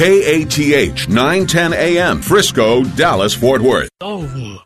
KATH 910 AM, Frisco, Dallas, Fort Worth. Oh.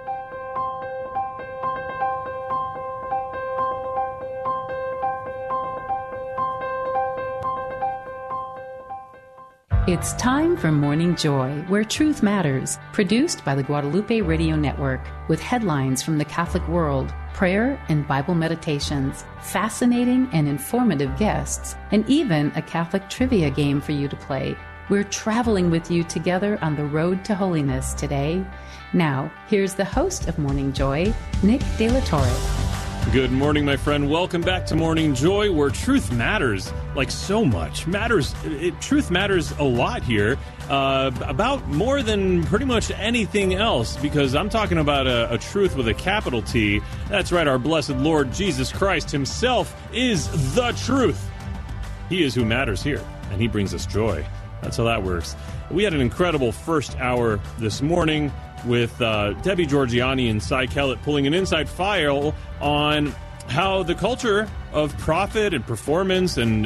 It's time for Morning Joy, where truth matters, produced by the Guadalupe Radio Network, with headlines from the Catholic world, prayer and Bible meditations, fascinating and informative guests, and even a Catholic trivia game for you to play. We're traveling with you together on the road to holiness today. Now, here's the host of Morning Joy, Nick De La Torre. Good morning, my friend. Welcome back to Morning Joy, where truth matters, like so much. Truth matters a lot here, about more than pretty much anything else, because I'm talking about a truth with a capital T. That's right, our blessed Lord Jesus Christ himself is the truth. He is who matters here, and he brings us joy. That's how that works. We had an incredible first hour this morning with Debbie Georgianni and Cy Kellett pulling an inside file on how the culture of profit and performance and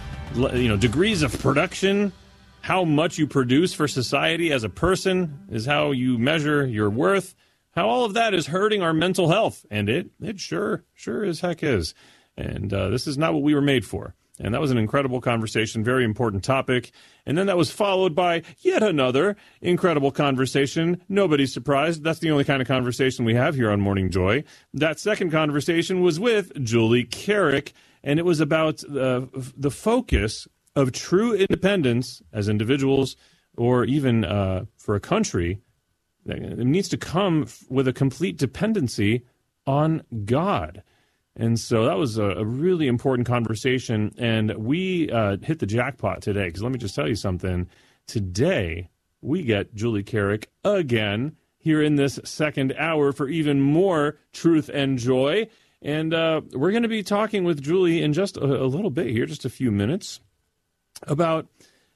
degrees of production, how much you produce for society as a person is how you measure your worth, how all of that is hurting our mental health. And it sure as heck is. And this is not what we were made for. And that was an incredible conversation, very important topic. And then that was followed by yet another incredible conversation. Nobody's surprised. That's the only kind of conversation we have here on Morning Joy. That second conversation was with Julie Carrick, and it was about the focus of true independence as individuals or even for a country. It needs to come with a complete dependency on God. And so that was a really important conversation, and we hit the jackpot today, because let me just tell you something. Today, we get Julie Carrick again here in this second hour for even more truth and joy. And we're going to be talking with Julie in just a little bit here, just a few minutes, about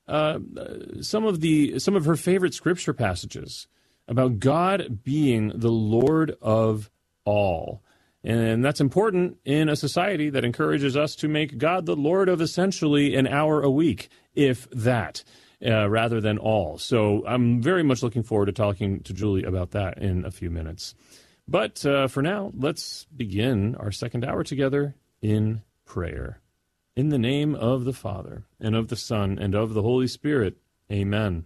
some of her favorite scripture passages, about God being the Lord of all. And that's important in a society that encourages us to make God the Lord of essentially an hour a week, if that, rather than all. So I'm very much looking forward to talking to Julie about that in a few minutes. But for now, let's begin our second hour together in prayer. In the name of the Father, and of the Son, and of the Holy Spirit. Amen.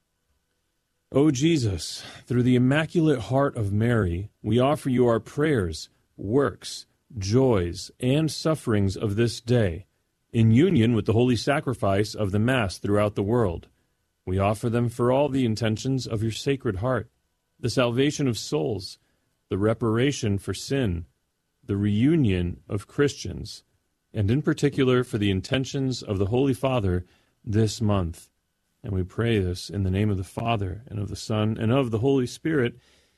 O Jesus, through the Immaculate Heart of Mary, we offer you our prayers, works, joys, and sufferings of this day, in union with the holy sacrifice of the Mass throughout the world. We offer them for all the intentions of your Sacred Heart, the salvation of souls, the reparation for sin, the reunion of Christians, and in particular for the intentions of the Holy Father this month. And we pray this in the name of the Father, and of the Son, and of the Holy Spirit.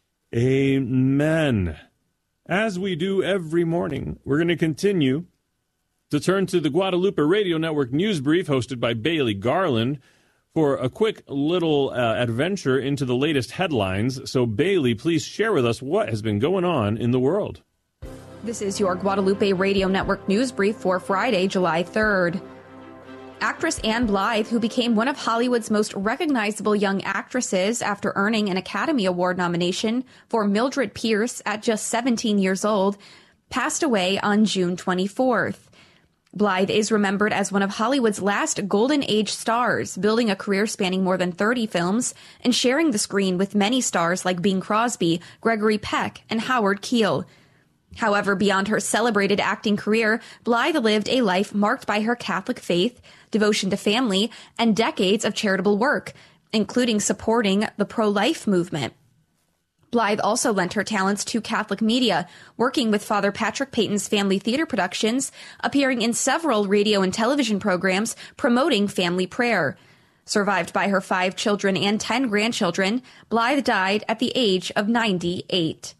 Amen. As we do every morning, we're going to continue to turn to the Guadalupe Radio Network News Brief, hosted by Bailey Garland, for a quick little adventure into the latest headlines. So, Bailey, please share with us what has been going on in the world. This is your Guadalupe Radio Network News Brief for Friday, July 3rd. Actress Ann Blythe, who became one of Hollywood's most recognizable young actresses after earning an Academy Award nomination for Mildred Pierce at just 17 years old, passed away on June 24th. Blythe is remembered as one of Hollywood's last golden age stars, building a career spanning more than 30 films and sharing the screen with many stars like Bing Crosby, Gregory Peck, and Howard Keel. However, beyond her celebrated acting career, Blythe lived a life marked by her Catholic faith, devotion to family, and decades of charitable work, including supporting the pro-life movement. Blythe also lent her talents to Catholic media, working with Father Patrick Peyton's Family Theater Productions, appearing in several radio and television programs promoting family prayer. Survived by her 5 children and 10 grandchildren, Blythe died at the age of 98.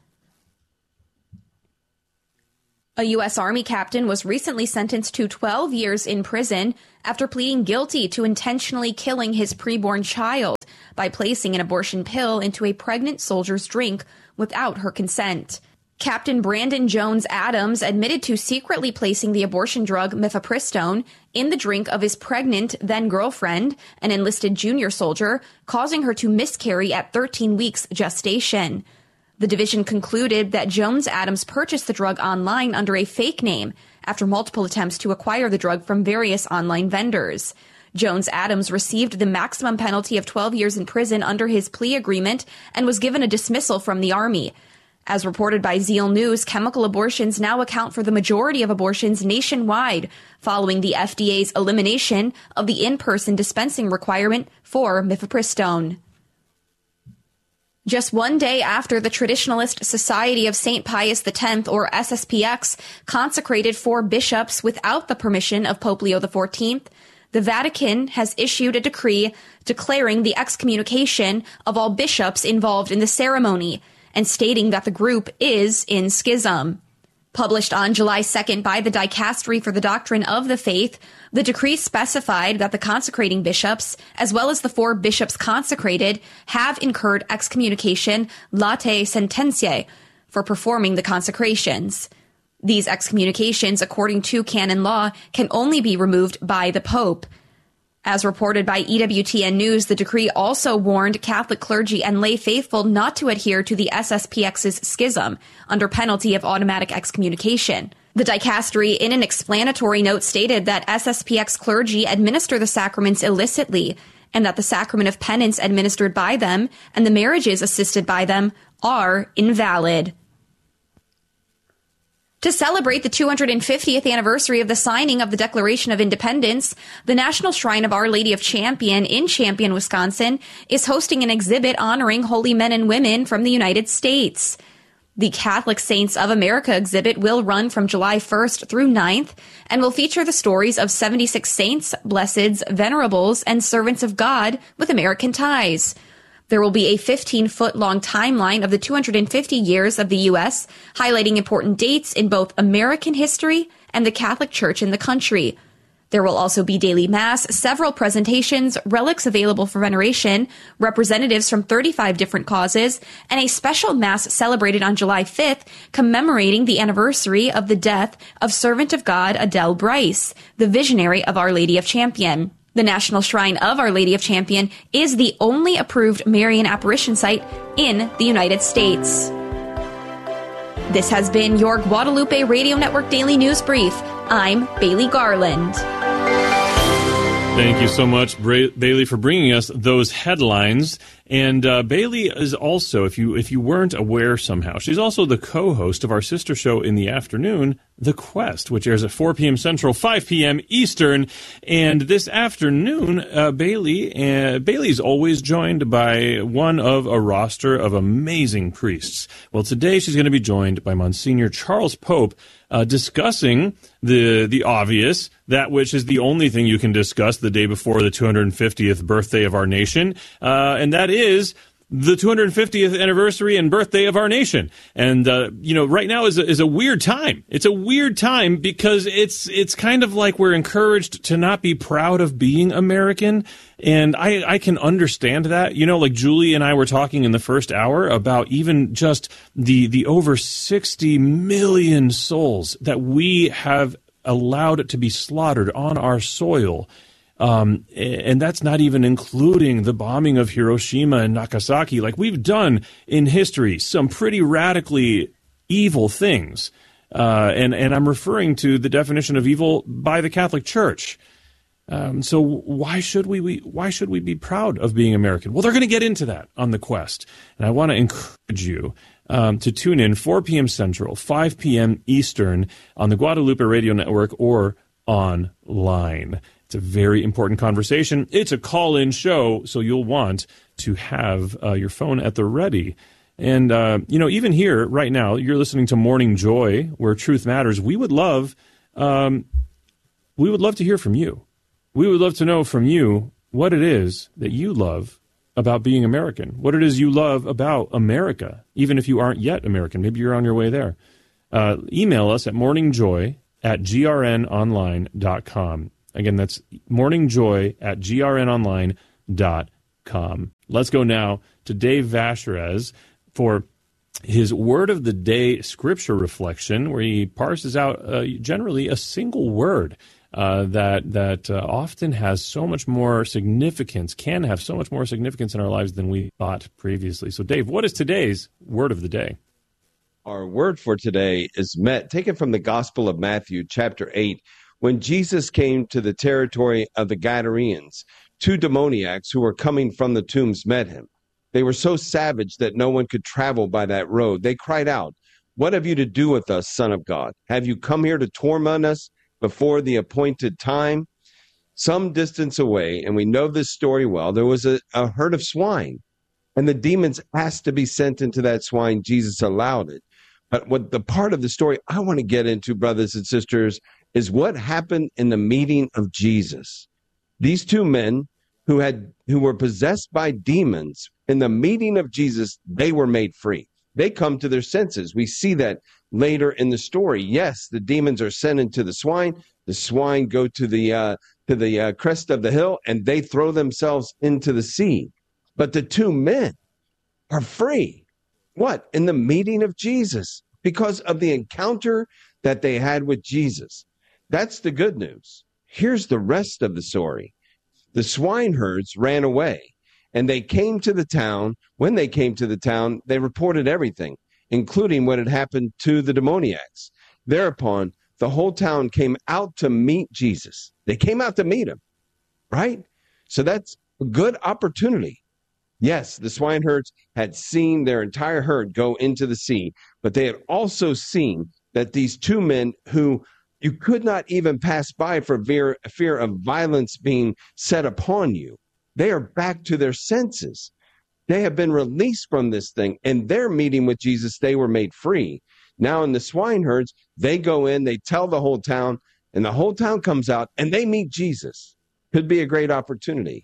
A U.S. Army captain was recently sentenced to 12 years in prison after pleading guilty to intentionally killing his preborn child by placing an abortion pill into a pregnant soldier's drink without her consent. Captain Brandon Jones Adams admitted to secretly placing the abortion drug mifepristone in the drink of his pregnant then-girlfriend, an enlisted junior soldier, causing her to miscarry at 13 weeks gestation. The division concluded that Jones Adams purchased the drug online under a fake name after multiple attempts to acquire the drug from various online vendors. Jones Adams received the maximum penalty of 12 years in prison under his plea agreement and was given a dismissal from the Army. As reported by Zeal News, chemical abortions now account for the majority of abortions nationwide, following the FDA's elimination of the in-person dispensing requirement for mifepristone. Just one day after the Traditionalist Society of St. Pius X, or SSPX, consecrated 4 bishops without the permission of Pope Leo XIV, the Vatican has issued a decree declaring the excommunication of all bishops involved in the ceremony and stating that the group is in schism. Published on July 2nd by the Dicastery for the Doctrine of the Faith, the decree specified that the consecrating bishops, as well as the 4 bishops consecrated, have incurred excommunication latae sententiae for performing the consecrations. These excommunications, according to canon law, can only be removed by the Pope. As reported by EWTN News, the decree also warned Catholic clergy and lay faithful not to adhere to the SSPX's schism under penalty of automatic excommunication. The dicastery, in an explanatory note, stated that SSPX clergy administer the sacraments illicitly and that the sacrament of penance administered by them and the marriages assisted by them are invalid. To celebrate the 250th anniversary of the signing of the Declaration of Independence, the National Shrine of Our Lady of Champion in Champion, Wisconsin, is hosting an exhibit honoring holy men and women from the United States. The Catholic Saints of America exhibit will run from July 1st through 9th and will feature the stories of 76 saints, blesseds, venerables, and servants of God with American ties. There will be a 15-foot-long timeline of the 250 years of the U.S., highlighting important dates in both American history and the Catholic Church in the country. There will also be daily mass, several presentations, relics available for veneration, representatives from 35 different causes, and a special mass celebrated on July 5th commemorating the anniversary of the death of Servant of God Adele Bryce, the visionary of Our Lady of Champion. The National Shrine of Our Lady of Champion is the only approved Marian apparition site in the United States. This has been your Guadalupe Radio Network Daily News Brief. I'm Bailey Garland. Thank you so much, Bailey, for bringing us those headlines. And Bailey is also, if you weren't aware somehow, she's also the co-host of our sister show in the afternoon, The Quest, which airs at 4 p.m. Central, 5 p.m. Eastern. And this afternoon, Bailey's always joined by one of a roster of amazing priests. Well, today she's going to be joined by Monsignor Charles Pope, discussing the obvious, that which is the only thing you can discuss the day before the 250th birthday of our nation, and that is the 250th anniversary and birthday of our nation. And, right now is a weird time. It's a weird time because it's kind of like we're encouraged to not be proud of being American. And I can understand that. Like Julie and I were talking in the first hour about even just the over 60 million souls that we have allowed to be slaughtered on our soil. And that's not even including the bombing of Hiroshima and Nagasaki. Like, we've done in history some pretty radically evil things. And I'm referring to the definition of evil by the Catholic Church. So why should we be proud of being American? Well, they're going to get into that on The Quest. And I want to encourage you to tune in 4 p.m. Central, 5 p.m. Eastern on the Guadalupe Radio Network or online. It's a very important conversation. It's a call-in show, so you'll want to have your phone at the ready. And, even here right now, you're listening to Morning Joy, where truth matters. We would love to hear from you. We would love to know from you what it is that you love about being American, what it is you love about America, even if you aren't yet American. Maybe you're on your way there. Email us at morningjoy@grnonline.com. Again, that's morningjoy@grnonline.com. Let's go now to Dave Vacherez for his Word of the Day scripture reflection, where he parses out generally a single word that often has so much more significance, can have so much more significance in our lives than we thought previously. So, Dave, what is today's Word of the Day? Our word for today is taken from the Gospel of Matthew, chapter 8. When Jesus came to the territory of the Gadarenes, 2 demoniacs who were coming from the tombs met him. They were so savage that no one could travel by that road. They cried out, "What have you to do with us, Son of God? Have you come here to torment us before the appointed time?" Some distance away, and we know this story well, there was a herd of swine, and the demons asked to be sent into that swine. Jesus allowed it. But what the part of the story I want to get into, brothers and sisters, is what happened in the meeting of Jesus. These 2 men who were possessed by demons, in the meeting of Jesus, they were made free. They come to their senses. We see that later in the story. Yes, the demons are sent into the swine. The swine go to the crest of the hill, and they throw themselves into the sea. But the 2 men are free. What? In the meeting of Jesus, because of the encounter that they had with Jesus. That's the good news. Here's the rest of the story. The swineherds ran away, and they came to the town. When they came to the town, they reported everything, including what had happened to the demoniacs. Thereupon, the whole town came out to meet Jesus. They came out to meet him, right? So that's a good opportunity. Yes, the swineherds had seen their entire herd go into the sea, but they had also seen that these 2 men who you could not even pass by for fear of violence being set upon you, they are back to their senses. They have been released from this thing. In their meeting with Jesus, they were made free. Now in the swineherds, they go in, they tell the whole town, and the whole town comes out, and they meet Jesus. Could be a great opportunity,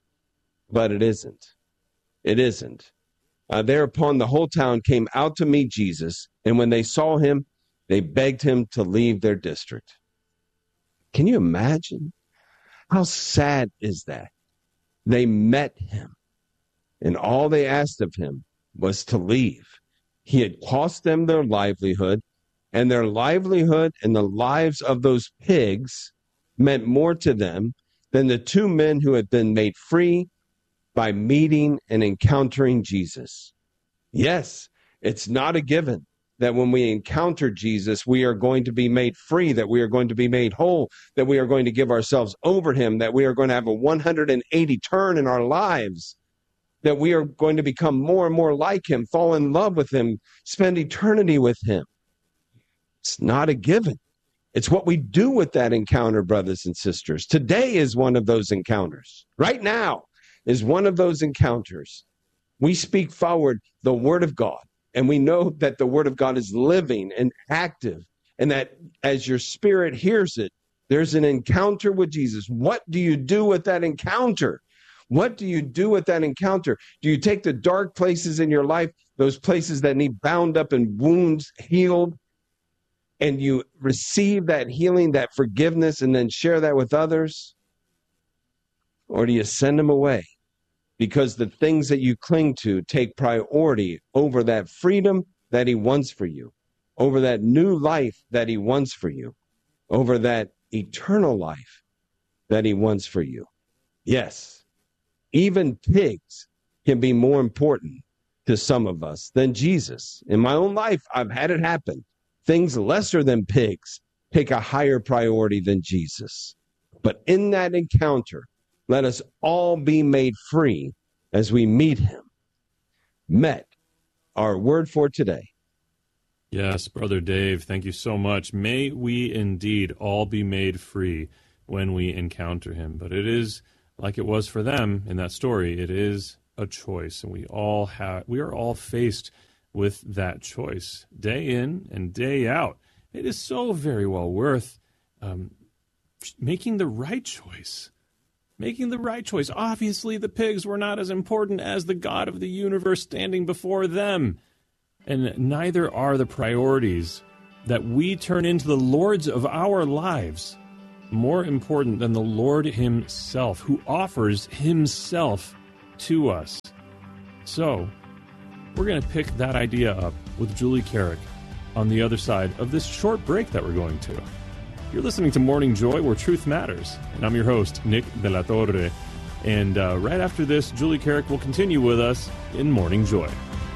but it isn't. It isn't. Thereupon, the whole town came out to meet Jesus, and when they saw him, they begged him to leave their district. Can you imagine? How sad is that? They met him, and all they asked of him was to leave. He had cost them their livelihood, and their livelihood and the lives of those pigs meant more to them than the 2 men who had been made free by meeting and encountering Jesus. Yes, it's not a given that when we encounter Jesus, we are going to be made free, that we are going to be made whole, that we are going to give ourselves over to him, that we are going to have a 180 turn in our lives, that we are going to become more and more like him, fall in love with him, spend eternity with him. It's not a given. It's what we do with that encounter, brothers and sisters. Today is one of those encounters. Right now is one of those encounters. We speak forward the Word of God, and we know that the Word of God is living and active, and that as your spirit hears it, there's an encounter with Jesus. What do you do with that encounter? What do you do with that encounter? Do you take the dark places in your life, those places that need bound up and wounds healed, and you receive that healing, that forgiveness, and then share that with others? Or do you send them away? Because the things that you cling to take priority over that freedom that he wants for you, over that new life that he wants for you, over that eternal life that he wants for you. Yes, even pigs can be more important to some of us than Jesus. In my own life, I've had it happen. Things lesser than pigs take a higher priority than Jesus. But in that encounter, let us all be made free as we meet him. Met, our word for today. Yes, Brother Dave, thank you so much. May we indeed all be made free when we encounter him. But it is, like it was for them in that story, it is a choice. And we are all faced with that choice day in and day out. It is so very well worth making the right choice. Making the right choice. Obviously, the pigs were not as important as the God of the universe standing before them. And neither are the priorities that we turn into the lords of our lives more important than the Lord himself, who offers himself to us. So, We're going to pick that idea up with Julie Carrick on the other side of this short break that we're going to. You're listening to Morning Joy, where truth matters, and I'm your host, Nick De La Torre. And right after this, Julie Carrick will continue with us in Morning Joy.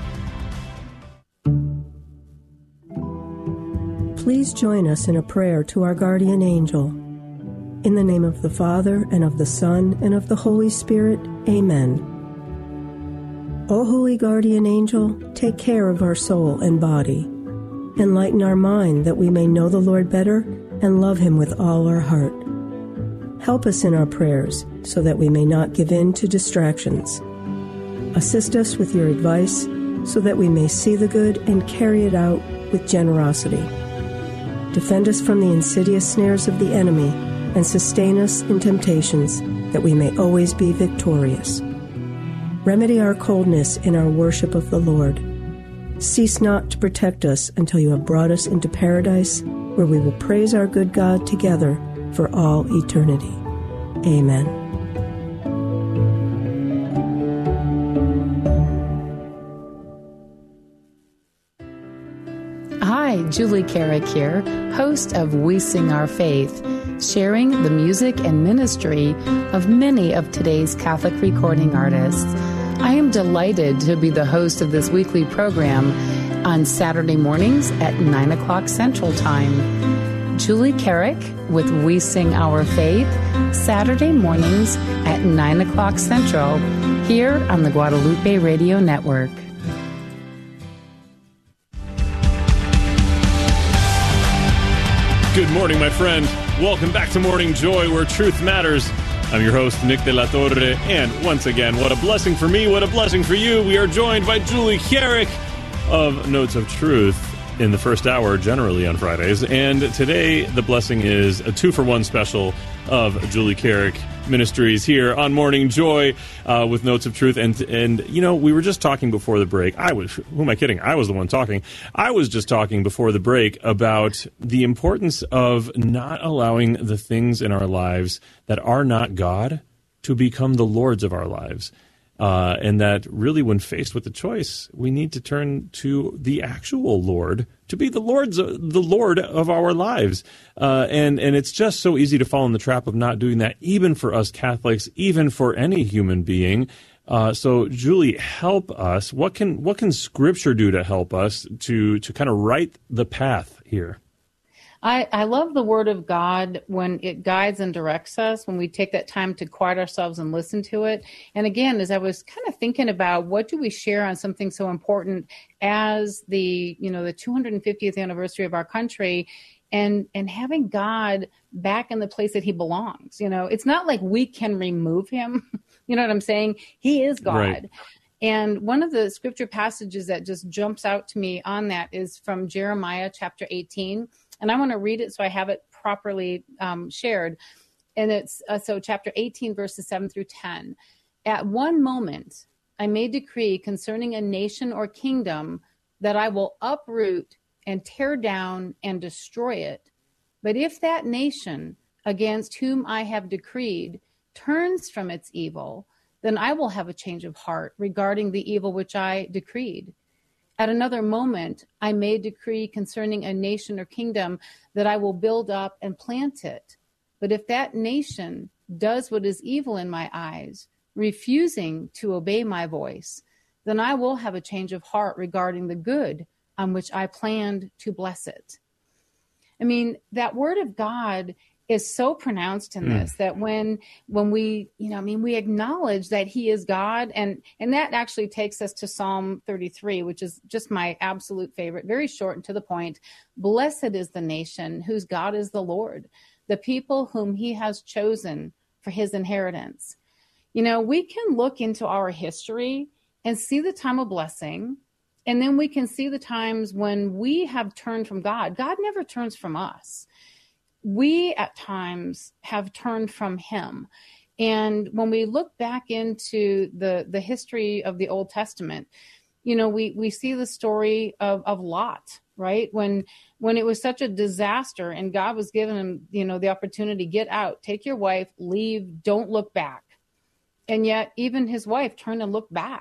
Please join us in a prayer to our guardian angel. In the name of the Father, and of the Son, and of the Holy Spirit, amen. O holy guardian angel, take care of our soul and body. Enlighten our mind that we may know the Lord better and love him with all our heart. Help us in our prayers so that we may not give in to distractions. Assist us with your advice so that we may see the good and carry it out with generosity. Defend us from the insidious snares of the enemy and sustain us in temptations that we may always be victorious. Remedy our coldness in our worship of the Lord. Cease not to protect us until you have brought us into paradise, where we will praise our good God together for all eternity. Amen. Hi, Julie Carrick here, host of We Sing Our Faith, sharing the music and ministry of many of today's Catholic recording artists. I am delighted to be the host of this weekly program on Saturday mornings at 9 o'clock Central Time. Julie Carrick with We Sing Our Faith, Saturday mornings at 9 o'clock Central, here on the Guadalupe Radio Network. Good morning, my friend. Welcome back to Morning Joy, where truth matters. I'm your host, Nick De La Torre, and once again, what a blessing for me, what a blessing for you. We are joined by Julie Carrick of Notes of Truth in the first hour, generally on Fridays. And today, the blessing is a 2-for-1 special of Julie Carrick Ministries here on Morning Joy with Notes of Truth. And you know, we were just talking before the break. Who am I kidding? I was the one talking. I was just talking before the break about the importance of not allowing the things in our lives that are not God to become the lords of our lives. And that really, when faced with the choice, we need to turn to the actual Lord to be the Lord of our lives. And it's just so easy to fall in the trap of not doing that, even for us Catholics, even for any human being. So, Julie, help us. What can Scripture do to help us to kind of right the path here? I love the Word of God when it guides and directs us, when we take that time to quiet ourselves and listen to it. And again, as I was kind of thinking about what do we share on something so important as the 250th anniversary of our country, and having God back in the place that he belongs. You know, it's not like we can remove him. You know what I'm saying? He is God. Right. And one of the scripture passages that just jumps out to me on that is from Jeremiah chapter 18. And I want to read it so I have it properly shared. And it's so chapter 18, verses 7 through 10. At one moment, I may decree concerning a nation or kingdom that I will uproot and tear down and destroy it. But if that nation against whom I have decreed turns from its evil, then I will have a change of heart regarding the evil which I decreed. At another moment, I may decree concerning a nation or kingdom that I will build up and plant it. But if that nation does what is evil in my eyes, refusing to obey my voice, then I will have a change of heart regarding the good on which I planned to bless it. I mean, that word of God is so pronounced in this that when we, we acknowledge that he is God, and that actually takes us to Psalm 33, which is just my absolute favorite, very short and to the point. Blessed is the nation whose God is the Lord, the people whom he has chosen for his inheritance. You know, we can look into our history and see the time of blessing, and then we can see the times when we have turned from God. God never turns from us. We at times have turned from him. And when we look back into the history of the Old Testament, you know, we see the story of Lot, right? When it was such a disaster and God was giving him, the opportunity, get out, take your wife, leave, don't look back. And yet even his wife turned and looked back.